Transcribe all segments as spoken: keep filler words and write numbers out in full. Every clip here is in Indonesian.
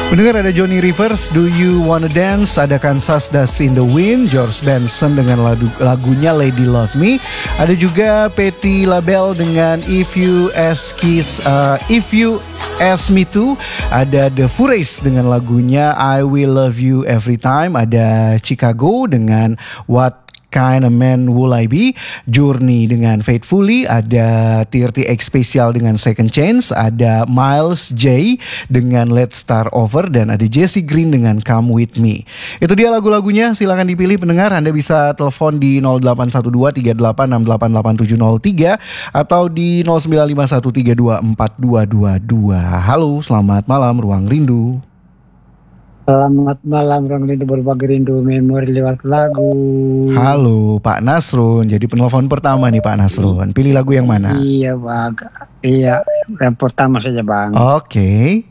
Pendengar, ada Johnny Rivers, Do You Wanna Dance, ada Kansas Dust in the Wind, George Benson dengan lagu, lagunya Lady Love Me. Ada juga Patti LaBelle dengan If You Ask Kiss, uh, If You Ask Me To. Ada The Furries dengan lagunya I Will Love You Every Time. Ada Chicago dengan What Kind of Man Will I Be, Journey dengan Faithfully, ada tiga puluh X Special dengan Second Chance, ada Miles J dengan Let's Start Over, dan ada Jesse Green dengan Come With Me. Itu dia lagu-lagunya, silakan dipilih pendengar. Anda bisa telepon di nol delapan satu dua tiga delapan enam delapan delapan tujuh nol tiga atau di nol sembilan lima satu tiga dua empat dua dua dua. Halo, selamat malam Ruang Rindu. Selamat malam, Ruang Rindu berbagi rindu memori lewat lagu. Halo Pak Nasrun, jadi penelpon pertama nih Pak Nasrun. Pilih lagu yang mana? Iya Bang, iya yang pertama saja Bang. Oke.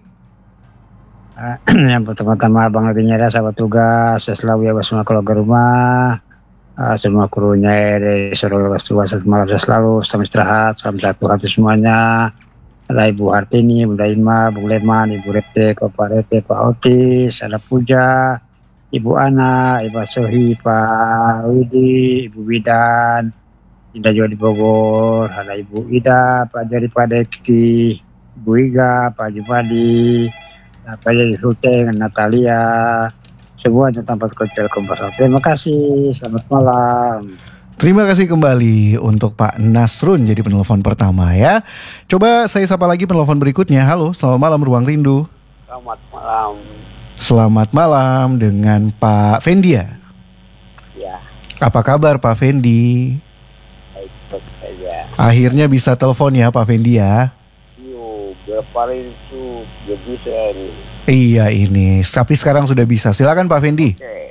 Okay. Yang pertama-tama Bang lagi nyari sahabat tugas, saya selalu ya bersama keluarga rumah, uh, semua krunya dari seluruh tugas malam selalu, selamat istirahat, selamat satu hati semuanya. Ada Ibu Hartini, Bunda Ima, Bung Leman, Ibu Rete, Pak Rete, Pak Otis, ada Puja, Ibu Ana, Ibu Sohi, Pak Widi, Ibu Widan, Indah Jodi Bogor, ada Ibu Ida, Pak Jari, Pak Dekti, Ibu Iga, Pak Jumadi, Pak Jari Huteng, Natalia, semua tanpa terkecuali kompas. Terima kasih, selamat malam. Terima kasih kembali untuk Pak Nasrun jadi penelpon pertama ya. Coba saya sapa lagi penelpon berikutnya. Halo, selamat malam Ruang Rindu. Selamat malam. Selamat malam dengan Pak Fendi ya? Ya. Apa kabar Pak Fendi? Baik saja. Akhirnya bisa telepon ya Pak Fendi ya? Yo, berapa hari itu gak bisa ini. Iya ini, tapi sekarang sudah bisa. Silakan Pak Fendi. Oke.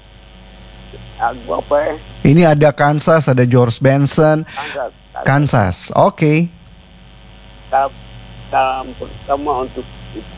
Lagu apa ya? Ini ada Kansas, ada George Benson. Kansas. Kansas, oke. Okay. Salam, salam pertama untuk